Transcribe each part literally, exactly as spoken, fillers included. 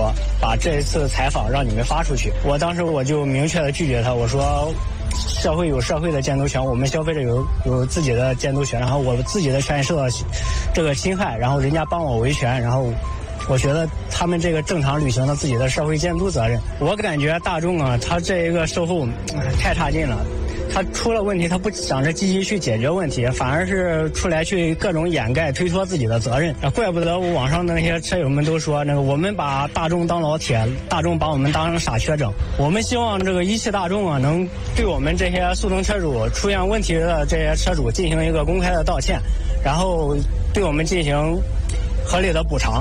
我把这一次采访让你们发出去。我当时我就明确的拒绝他，我说社会有社会的监督权，我们消费者有有自己的监督权，然后我自己的权益受到这个侵害，然后人家帮我维权，然后我觉得他们这个正常履行了自己的社会监督责任。我感觉大众啊，他这一个售后太差劲了，他出了问题他不想着积极去解决问题，反而是出来去各种掩盖推脱自己的责任。怪不得网上的那些车友们都说那个我们把大众当老铁，大众把我们当成傻缺整。我们希望这个一汽大众啊，能对我们这些速腾车主出现问题的这些车主进行一个公开的道歉，然后对我们进行合理的补偿。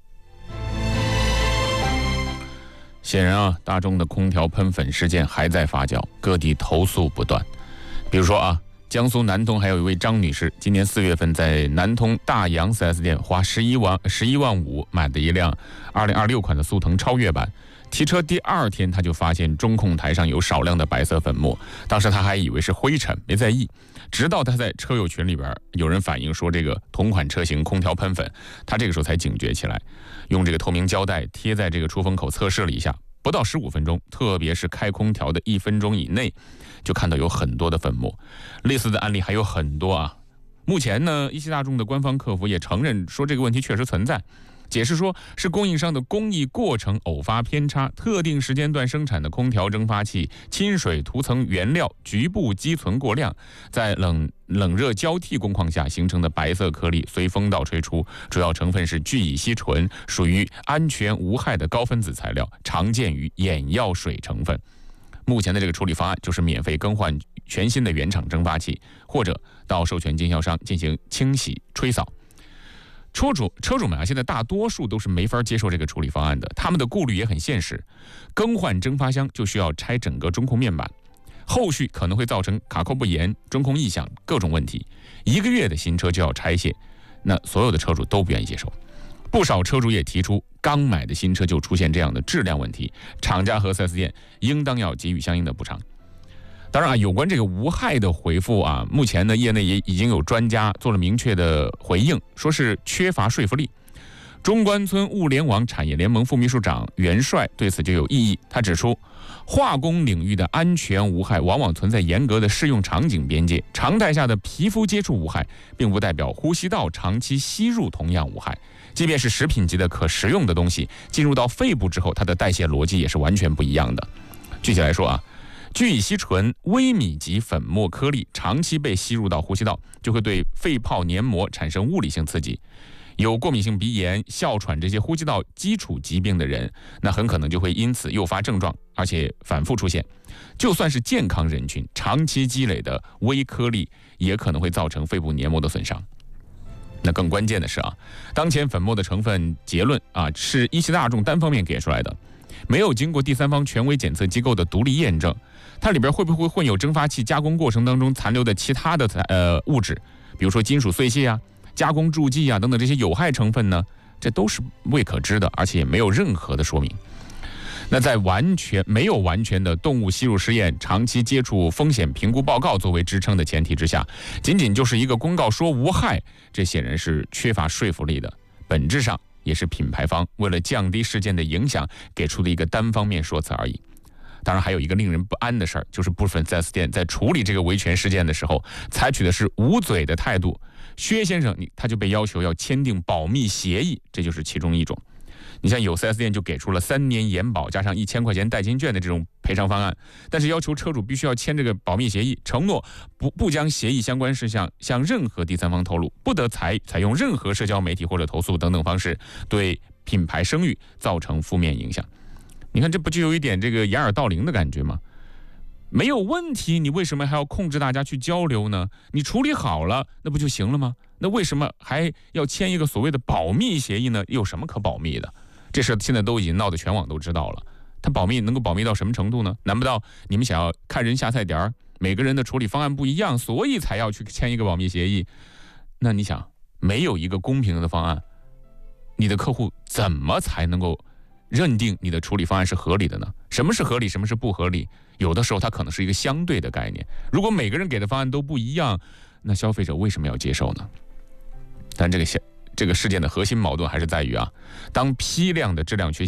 显然啊，大众的空调喷粉事件还在发酵，各地投诉不断。比如说啊，江苏南通还有一位张女士，今年四月份在南通大洋 四 S 店花十一万十一万五买的一辆二零二六款的速腾超越版，提车第二天她就发现中控台上有少量的白色粉末，当时她还以为是灰尘，没在意。直到她在车友群里边有人反映说这个同款车型空调喷粉，她这个时候才警觉起来，用这个透明胶带贴在这个出风口测试了一下，不到十五分钟，特别是开空调的一分钟以内，就看到有很多的粉末。类似的案例还有很多啊。目前呢，一汽大众的官方客服也承认说这个问题确实存在，解释说是供应商的工艺过程偶发偏差，特定时间段生产的空调蒸发器亲水涂层原料局部积存过量，在冷冷热交替工况下形成的白色颗粒随风倒吹出，主要成分是聚乙烯醇，属于安全无害的高分子材料，常见于眼药水成分。目前的这个处理方案就是免费更换全新的原厂蒸发器，或者到授权经销商进行清洗吹扫。车主车主们啊，现在大多数都是没法接受这个处理方案的，他们的顾虑也很现实。更换蒸发箱就需要拆整个中控面板，后续可能会造成卡扣不严、中控异响各种问题，一个月的新车就要拆卸，那所有的车主都不愿意接受。不少车主也提出，刚买的新车就出现这样的质量问题，厂家和 四 S 店应当要给予相应的补偿。当然啊，有关这个无害的回复啊，目前呢，业内也已经有专家做了明确的回应，说是缺乏说服力。中关村物联网产业联盟副秘书长袁帅对此就有异议，他指出，化工领域的安全无害往往存在严格的适用场景边界，常态下的皮肤接触无害，并不代表呼吸道长期吸入同样无害。即便是食品级的可食用的东西，进入到肺部之后，它的代谢逻辑也是完全不一样的。具体来说啊，聚乙烯醇微米级粉末颗粒长期被吸入到呼吸道，就会对肺泡黏膜产生物理性刺激。有过敏性鼻炎、哮喘这些呼吸道基础疾病的人，那很可能就会因此诱发症状，而且反复出现。就算是健康人群，长期积累的微颗粒也可能会造成肺部黏膜的损伤。那更关键的是啊，当前粉末的成分结论啊，是一汽大众单方面给出来的，没有经过第三方权威检测机构的独立验证。它里边会不会混有蒸发器加工过程当中残留的其他的呃物质，比如说金属碎屑啊、加工助剂啊等等这些有害成分呢？这都是未可知的，而且也没有任何的说明。那在完全没有完全的动物吸入试验、长期接触风险评估报告作为支撑的前提之下，仅仅就是一个公告说无害，这显然是缺乏说服力的。本质上也是品牌方为了降低事件的影响给出的一个单方面说辞而已。当然还有一个令人不安的事儿，就是部分 四 S 店在处理这个维权事件的时候，采取的是捂嘴的态度。薛先生他就被要求要签订保密协议，这就是其中一种。你像有 四 S 店就给出了三年延保加上一千块钱代金券的这种赔偿方案，但是要求车主必须要签这个保密协议，承诺不不将协议相关事项向任何第三方透露，不得采采用任何社交媒体或者投诉等等方式对品牌声誉造成负面影响。你看这不就有一点这个掩耳盗铃的感觉吗？没有问题，你为什么还要控制大家去交流呢？你处理好了，那不就行了吗？那为什么还要签一个所谓的保密协议呢？有什么可保密的？这事现在都已经闹得全网都知道了。它保密能够保密到什么程度呢？难不到你们想要看人下菜碟儿，每个人的处理方案不一样，所以才要去签一个保密协议？那你想，没有一个公平的方案，你的客户怎么才能够认定你的处理方案是合理的呢？什么是合理，什么是不合理？有的时候它可能是一个相对的概念。如果每个人给的方案都不一样，那消费者为什么要接受呢？但这个这个事件的核心矛盾还是在于啊，当批量的质量缺